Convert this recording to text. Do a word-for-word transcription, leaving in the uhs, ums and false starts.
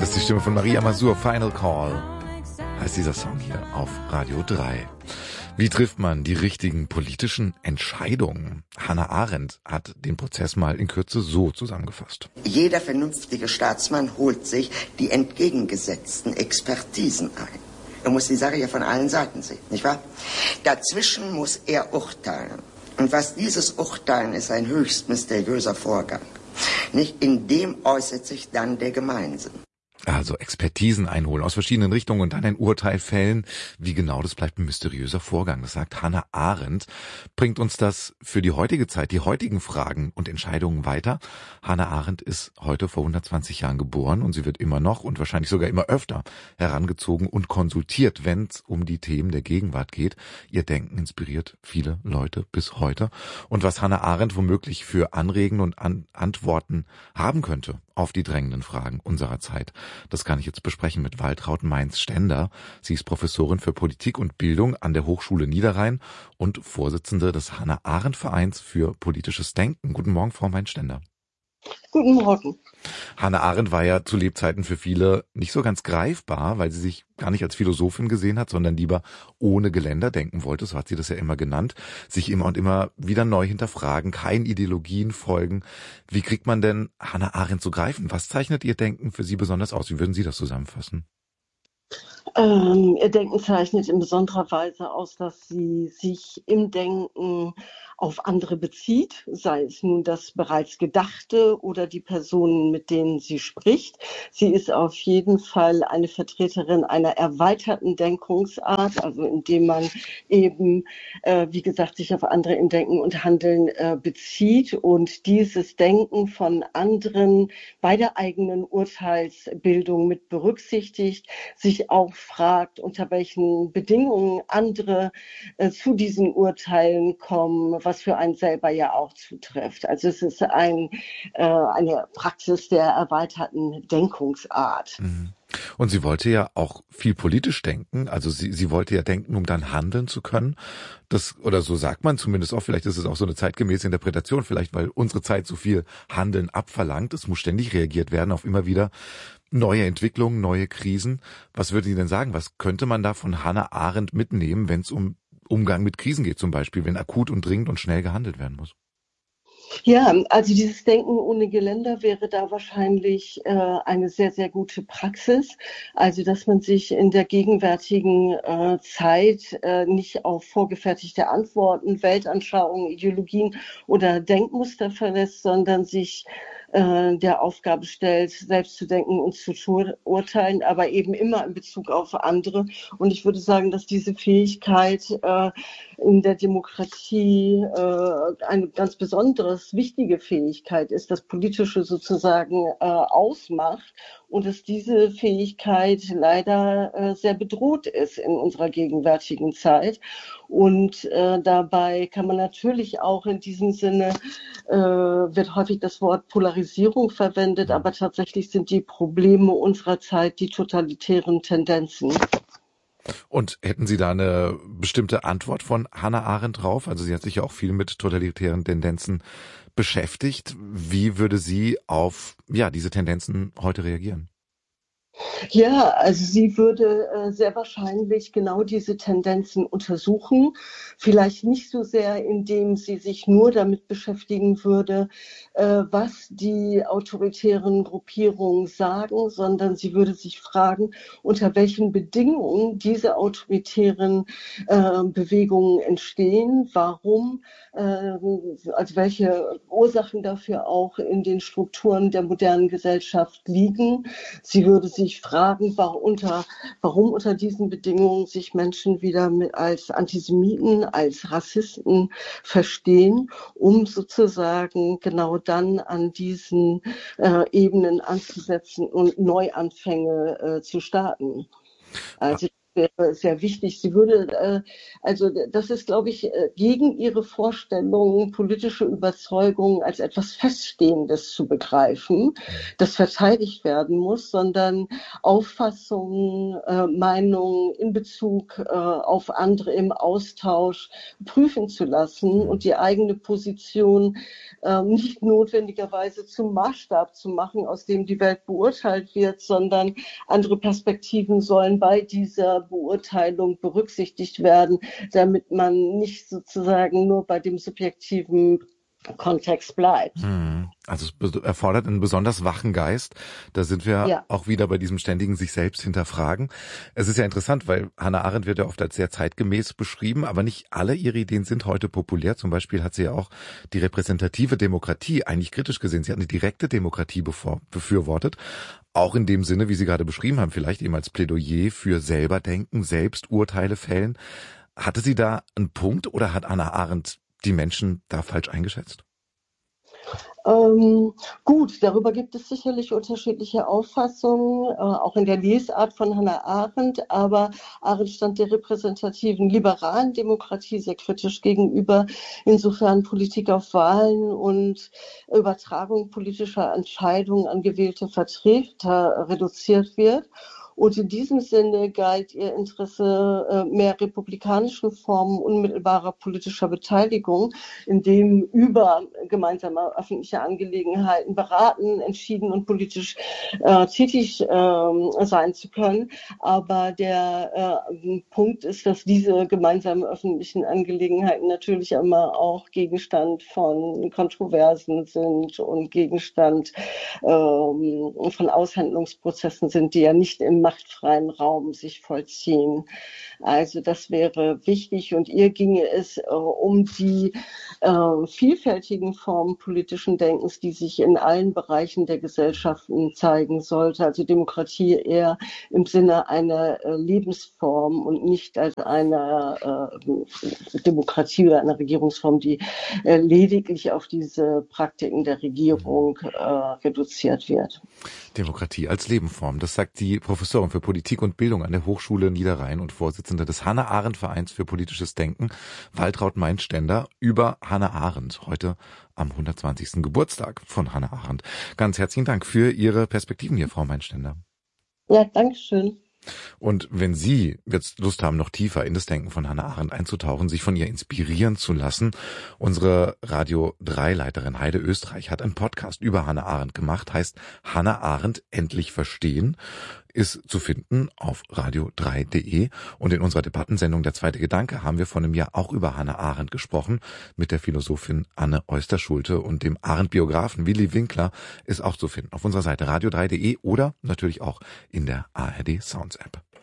Das ist die Stimme von Maria Mazur. Final Call heißt dieser Song hier auf Radio drei. Wie trifft man die richtigen politischen Entscheidungen? Hannah Arendt hat den Prozess mal in Kürze so zusammengefasst. Jeder vernünftige Staatsmann holt sich die entgegengesetzten Expertisen ein. Er muss die Sache ja von allen Seiten sehen, nicht wahr? Dazwischen muss er urteilen. Und was dieses Urteilen ist, ein höchst mysteriöser Vorgang. Nicht? In dem äußert sich dann der Gemeinsinn. Also Expertisen einholen aus verschiedenen Richtungen und dann ein Urteil fällen. Wie genau, das bleibt ein mysteriöser Vorgang. Das sagt Hannah Arendt. Bringt uns das für die heutige Zeit, die heutigen Fragen und Entscheidungen weiter? Hannah Arendt ist heute vor hundertzwanzig Jahren geboren und sie wird immer noch und wahrscheinlich sogar immer öfter herangezogen und konsultiert, wenn es um die Themen der Gegenwart geht. Ihr Denken inspiriert viele Leute bis heute. Und was Hannah Arendt womöglich für Anregen und An- Antworten haben könnte auf die drängenden Fragen unserer Zeit, das kann ich jetzt besprechen mit Waltraud Mainz-Stender. Sie ist Professorin für Politik und Bildung an der Hochschule Niederrhein und Vorsitzende des Hannah-Arendt-Vereins für politisches Denken. Guten Morgen, Frau Mainz-Stender. Guten Morgen. Hannah Arendt war ja zu Lebzeiten für viele nicht so ganz greifbar, weil sie sich gar nicht als Philosophin gesehen hat, sondern lieber ohne Geländer denken wollte, so hat sie das ja immer genannt, sich immer und immer wieder neu hinterfragen, keinen Ideologien folgen. Wie kriegt man denn Hannah Arendt zu greifen? Was zeichnet ihr Denken für Sie besonders aus? Wie würden Sie das zusammenfassen? Ähm, ihr Denken zeichnet in besonderer Weise aus, dass sie sich im Denken auf andere bezieht, sei es nun das bereits Gedachte oder die Personen, mit denen sie spricht. Sie ist auf jeden Fall eine Vertreterin einer erweiterten Denkungsart, also indem man eben, äh, wie gesagt, sich auf andere im Denken und Handeln äh, bezieht und dieses Denken von anderen bei der eigenen Urteilsbildung mit berücksichtigt, sich auch fragt, unter welchen Bedingungen andere äh, zu diesen Urteilen kommen, was für einen selber ja auch zutrifft. Also es ist ein, äh, eine Praxis der erweiterten Denkungsart. Und sie wollte ja auch viel politisch denken, also sie, sie wollte ja denken, um dann handeln zu können. Das, oder so sagt man zumindest auch, vielleicht ist es auch so eine zeitgemäße Interpretation, vielleicht weil unsere Zeit so viel Handeln abverlangt. Es muss ständig reagiert werden auf immer wieder neue Entwicklungen, neue Krisen. Was würde Sie denn sagen? Was könnte man da von Hannah Arendt mitnehmen, wenn es um Umgang mit Krisen geht zum Beispiel, wenn akut und dringend und schnell gehandelt werden muss? Ja, also dieses Denken ohne Geländer wäre da wahrscheinlich äh, eine sehr, sehr gute Praxis. Also, dass man sich in der gegenwärtigen äh, Zeit äh, nicht auf vorgefertigte Antworten, Weltanschauungen, Ideologien oder Denkmuster verlässt, sondern sich äh, der Aufgabe stellt, selbst zu denken und zu urteilen, aber eben immer in Bezug auf andere. Und ich würde sagen, dass diese Fähigkeit äh, in der Demokratie äh, eine ganz besonders wichtige Fähigkeit ist, das Politische sozusagen äh, ausmacht und dass diese Fähigkeit leider äh, sehr bedroht ist in unserer gegenwärtigen Zeit. Und äh, dabei kann man natürlich auch in diesem Sinne, äh, wird häufig das Wort Polarisierung verwendet, aber tatsächlich sind die Probleme unserer Zeit die totalitären Tendenzen. Und hätten Sie da eine bestimmte Antwort von Hannah Arendt drauf? Also sie hat sich ja auch viel mit totalitären Tendenzen beschäftigt. Wie würde sie auf ja diese Tendenzen heute reagieren? Ja, also sie würde äh, sehr wahrscheinlich genau diese Tendenzen untersuchen. Vielleicht nicht so sehr, indem sie sich nur damit beschäftigen würde, äh, was die autoritären Gruppierungen sagen, sondern sie würde sich fragen, unter welchen Bedingungen diese autoritären äh, Bewegungen entstehen, warum, äh, also welche Ursachen dafür auch in den Strukturen der modernen Gesellschaft liegen. Sie würde sich fragen, warum unter, warum unter diesen Bedingungen sich Menschen wieder mit, als Antisemiten, als Rassisten verstehen, um sozusagen genau dann an diesen äh, Ebenen anzusetzen und Neuanfänge äh, zu starten. Also wäre sehr wichtig. Sie würde, äh, also das ist, glaube ich, äh, gegen ihre Vorstellungen, politische Überzeugungen als etwas Feststehendes zu begreifen, das verteidigt werden muss, sondern Auffassungen, äh, Meinungen in Bezug äh, auf andere im Austausch prüfen zu lassen und die eigene Position äh, nicht notwendigerweise zum Maßstab zu machen, aus dem die Welt beurteilt wird, sondern andere Perspektiven sollen bei dieser Beurteilung berücksichtigt werden, damit man nicht sozusagen nur bei dem subjektiven Kontext bleibt. Also es erfordert einen besonders wachen Geist. Da sind wir ja. auch wieder bei diesem ständigen sich selbst hinterfragen. Es ist ja interessant, weil Hannah Arendt wird ja oft als sehr zeitgemäß beschrieben, aber nicht alle ihre Ideen sind heute populär. Zum Beispiel hat sie ja auch die repräsentative Demokratie eigentlich kritisch gesehen. Sie hat eine direkte Demokratie befürwortet. Auch in dem Sinne, wie Sie gerade beschrieben haben, vielleicht eben als Plädoyer für selber denken, selbst Urteile fällen. Hatte sie da einen Punkt oder hat Hannah Arendt die Menschen da falsch eingeschätzt? Ähm, gut, darüber gibt es sicherlich unterschiedliche Auffassungen, äh, auch in der Lesart von Hannah Arendt, aber Arendt stand der repräsentativen liberalen Demokratie sehr kritisch gegenüber, insofern Politik auf Wahlen und Übertragung politischer Entscheidungen an gewählte Vertreter reduziert wird. Und in diesem Sinne galt ihr Interesse äh, mehr republikanischen Formen unmittelbarer politischer Beteiligung, in dem über gemeinsame öffentliche Angelegenheiten beraten, entschieden und politisch äh, tätig äh, sein zu können. Aber der äh, Punkt ist, dass diese gemeinsamen öffentlichen Angelegenheiten natürlich immer auch Gegenstand von Kontroversen sind und Gegenstand äh, von Aushandlungsprozessen sind, die ja nicht im machtfreien Raum sich vollziehen. Also das wäre wichtig und ihr ginge es äh, um die äh, vielfältigen Formen politischen Denkens, die sich in allen Bereichen der Gesellschaften zeigen sollte. Also Demokratie eher im Sinne einer äh, Lebensform und nicht als eine äh, Demokratie oder einer Regierungsform, die äh, lediglich auf diese Praktiken der Regierung äh, reduziert wird. Demokratie als Lebensform, das sagt die Professorin für Politik und Bildung an der Hochschule Niederrhein und Vorsitzende des Hannah Arendt Vereins für politisches Denken, Waltraud Meinständer, über Hannah Arendt, heute am hundertzwanzigsten Geburtstag von Hannah Arendt. Ganz herzlichen Dank für Ihre Perspektiven hier, Frau Meinständer. Ja, danke schön. Und wenn Sie jetzt Lust haben, noch tiefer in das Denken von Hannah Arendt einzutauchen, sich von ihr inspirieren zu lassen, unsere Radio drei Leiterin Heide Österreich hat einen Podcast über Hannah Arendt gemacht, heißt Hannah Arendt endlich verstehen, ist zu finden auf radio drei punkt de. Und in unserer Debattensendung Der zweite Gedanke haben wir vor einem Jahr auch über Hannah Arendt gesprochen, mit der Philosophin Anne Oyster-Schulte, und dem Arendt-Biografen Willi Winkler ist auch zu finden auf unserer Seite radio drei punkt de oder natürlich auch in der A R D Sounds App.